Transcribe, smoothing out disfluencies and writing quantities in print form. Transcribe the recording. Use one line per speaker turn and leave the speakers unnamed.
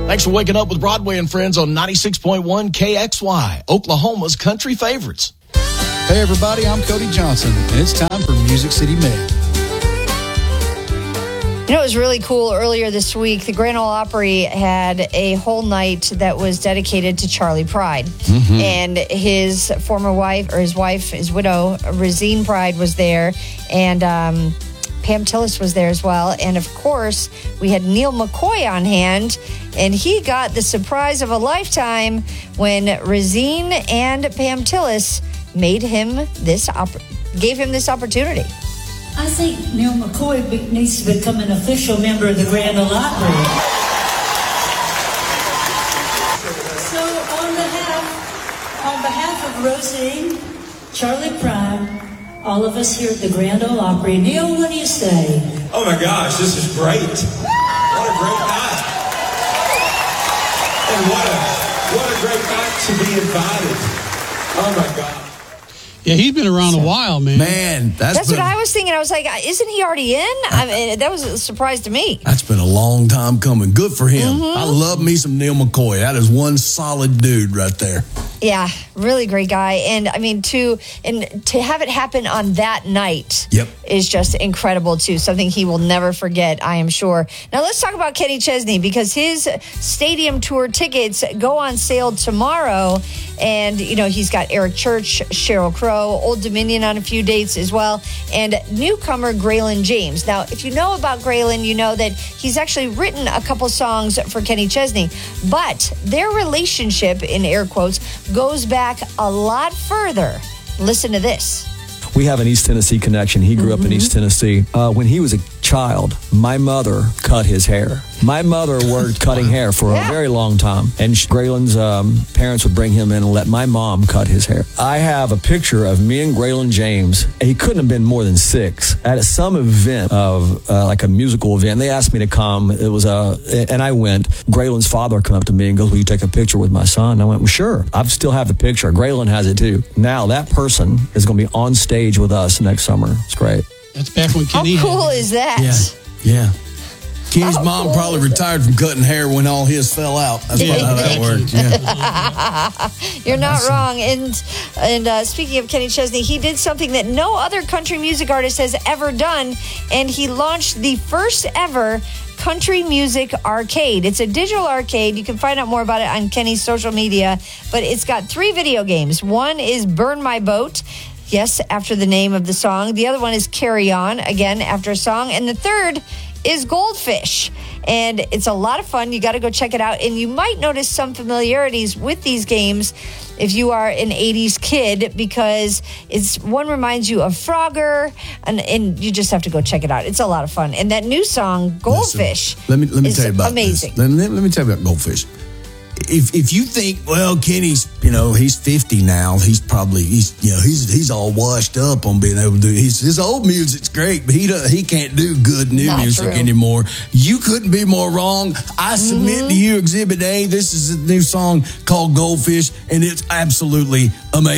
Thanks for waking up with Broadway and Friends on 96.1 KXY, Oklahoma's country favorites.
Hey everybody, I'm Cody Johnson, and it's time for Music City Med.
You know, it was really cool earlier this week. The Grand Ole Opry had a whole night that was dedicated to Charley Pride. And his former wife, or his wife, his widow, Rosine Pride, was there. And Pam Tillis was there as well. And of course, we had Neil McCoy on hand. And he got the surprise of a lifetime when Rosine and Pam Tillis gave him this opportunity.
I think Neil McCoy needs to become an official member of the Grand Ole Opry. So on behalf of Rosine, Charley Pride, all of us here at the Grand Ole Opry, Neil, what do you say?
Oh my gosh, this is great. What a great night. And what a great night to be invited. Oh my God.
Yeah, he's been around a while, man.
Man,
that's what I was thinking. I was like, isn't he already in? I mean, that was a surprise to me.
That's been a long time coming. Good for him. I love me some Neil McCoy. That is one solid dude right there.
Yeah, really great guy. And I mean, to have it happen on that night is just incredible too. Something he will never forget, I am sure. Now let's talk about Kenny Chesney, because his stadium tour tickets go on sale tomorrow. And, you know, he's got Eric Church, Sheryl Crow, Old Dominion on a few dates as well, and newcomer Graylin James. Now, if you know about Graylin, you know that he's actually written a couple songs for Kenny Chesney, but their relationship, in air quotes, goes back a lot further. Listen to this.
We have an East Tennessee connection. He grew up in East Tennessee. When he was a child, my mother cut his hair. My mother worked cutting hair for a very long time. And Graylin's parents would bring him in and let my mom cut his hair. I have a picture of me and Graylin James. He couldn't have been more than 6. At some event of like a musical event, they asked me to come. It was and I went. Graylin's father came up to me and goes, "Will you take a picture with my son?" I went, "Well, sure." I still have the picture. Graylin has it too. Now that person is going to be on stage with us next summer. It's great.
That's back when Kenny.
How cool is that?
Yeah. Kenny's mom probably retired from cutting hair when all his fell out. That's probably how that worked. Yeah.
You're not wrong. And speaking of Kenny Chesney, he did something that no other country music artist has ever done, and he launched the first ever Country Music Arcade. It's a digital arcade. You can find out more about it on Kenny's social media, but it's got 3 video games. One is Burn My Boat. Yes, after the name of the song. The other one is Carry On, again, after a song. And the third is Goldfish. And it's a lot of fun. You got to go check it out. And you might notice some familiarities with these games if you are an 80s kid, because one reminds you of Frogger, and you just have to go check it out. It's a lot of fun. And that new song, Goldfish,
let me tell you about
amazing.
This. Let me tell you about Goldfish. If you think, well, Kenny's, he's 50 now, he's all washed up on being able to do his old music's great, but he can't do good new music anymore. You couldn't be more wrong. I submit to you Exhibit A. This is a new song called Goldfish, and it's absolutely amazing.